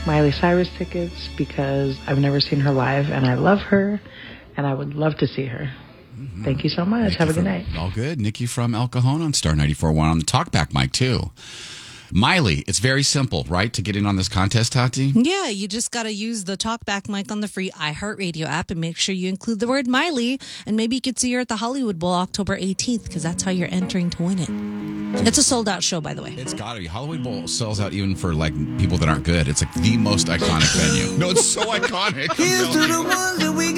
Miley Cyrus tickets because I've never seen her live and I love her and I would love to see her. Thank you so much. Have a good night. All good. Nikki from El Cajon on Star 94.1 on the talkback mic, too. Miley, it's very simple, right, to get in on this contest, Tati? Yeah, you just got to use the talkback mic on the free iHeartRadio app and make sure you include the word Miley. And maybe you could see her at the Hollywood Bowl October 18th because that's how you're entering to win it. It's a sold-out show, by the way. It's got to be. Hollywood Bowl sells out even for, like, people that aren't good. It's, like, the most iconic venue. No, it's so iconic. Here's to the ones that we